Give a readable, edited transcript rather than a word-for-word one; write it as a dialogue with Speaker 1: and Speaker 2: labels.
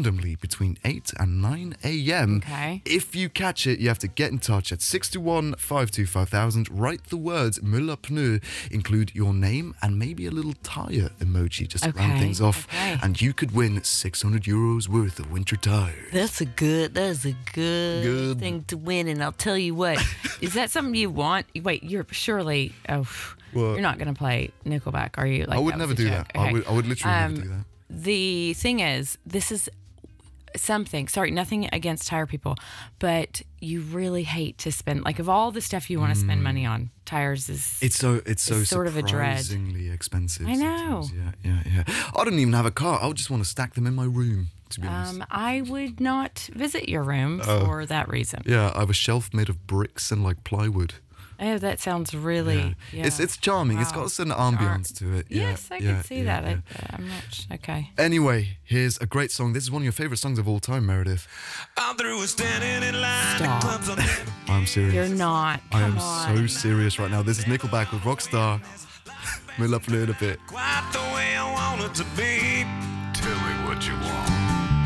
Speaker 1: randomly between 8 and 9 a.m.
Speaker 2: Okay.
Speaker 1: If you catch it, you have to get in touch at 621-525,000. Write the words Müller Pneu, include your name and maybe a little tire emoji just to round things off.
Speaker 2: Okay.
Speaker 1: And you could win €600 worth of winter tires.
Speaker 2: That's a good thing to win. And I'll tell you what, is that something you want? Wait, you're surely, you're not going to play Nickelback, are you? Like,
Speaker 1: I would never do that.
Speaker 2: Okay.
Speaker 1: I would literally never do that.
Speaker 2: The thing is, this is something, sorry, nothing against tire people, but you really hate to spend, like, of all the stuff you want to spend money on, tires is
Speaker 1: It's so
Speaker 2: sort of a dread.
Speaker 1: surprisingly expensive.
Speaker 2: I know.
Speaker 1: sometimes. Yeah. I don't even have a car. I would just want to stack them in my room, to be honest.
Speaker 2: I would not visit your room for that reason.
Speaker 1: Yeah, I have a shelf made of bricks and like plywood.
Speaker 2: Oh, that sounds really,
Speaker 1: It's charming. It's
Speaker 2: Wow.
Speaker 1: got a certain ambience to it.
Speaker 2: Yes, I can see that. I'm not, okay.
Speaker 1: Anyway, here's a great song. This is one of your favorite songs of all time, Meredith.
Speaker 3: I'm through with standing in line.
Speaker 2: Stop.
Speaker 3: Clubs on
Speaker 1: I'm serious.
Speaker 2: You're not.
Speaker 1: I am
Speaker 2: Come on.
Speaker 1: so serious right now. This is Nickelback with Rockstar. Müller Pneu in a bit.
Speaker 3: quite the way I want it to be. Tell me what you want.